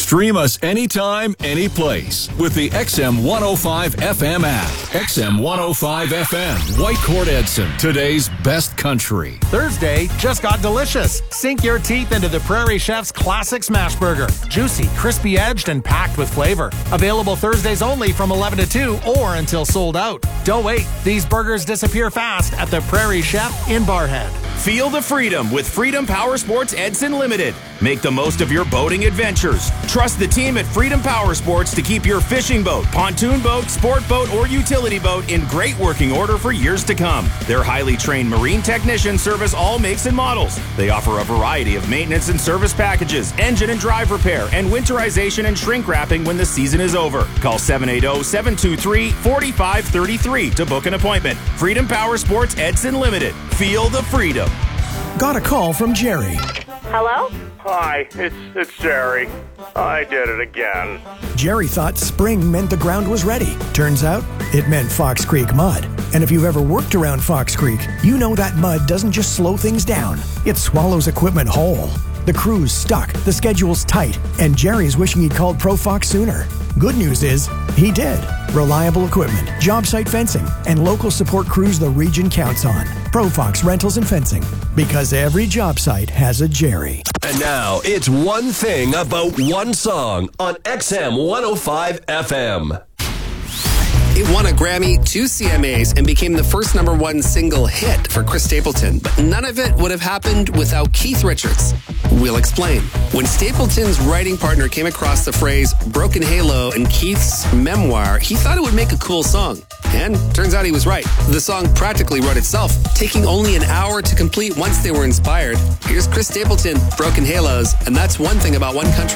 Stream us anytime, any place with the XM 105 FM app. XM 105 FM, Whitecourt Edson, today's best country. Thursday just got delicious. Sink your teeth into the Prairie Chef's classic smash burger. Juicy, crispy edged, and packed with flavor. Available Thursdays only from 11 to 2 or until sold out. Don't wait. These burgers disappear fast at the Prairie Chef in Barhead. Feel the freedom with Freedom Power Sports Edson Limited. Make the most of your boating adventures. Trust the team at Freedom Power Sports to keep your fishing boat, pontoon boat, sport boat, or utility boat in great working order for years to come. Their highly trained marine technicians service all makes and models. They offer a variety of maintenance and service packages, engine and drive repair, and winterization and shrink wrapping when the season is over. Call 780-723-4533 to book an appointment. Freedom Power Sports Edson Limited. Feel the freedom. Got a call from Jerry. Hello? Hi, it's Jerry. I did it again. Jerry thought spring meant the ground was ready. Turns out, it meant Fox Creek mud. And if you've ever worked around Fox Creek, you know that mud doesn't just slow things down. It swallows equipment whole. The crew's stuck, the schedule's tight, and Jerry's wishing he'd called ProFox sooner. Good news is, he did. Reliable equipment, job site fencing, and local support crews the region counts on. ProFox Rentals and Fencing. Because every job site has a Jerry. And now, it's One Thing About One Song on XM 105 FM. It won a Grammy, 2 CMAs, and became the first #1 single hit for Chris Stapleton. But none of it would have happened without Keith Richards. We'll explain. When Stapleton's writing partner came across the phrase Broken Halo in Keith's memoir, he thought it would make a cool song. And turns out he was right. The song practically wrote itself, taking only an hour to complete once they were inspired. Here's Chris Stapleton, Broken Halos, and that's One Thing About One Country.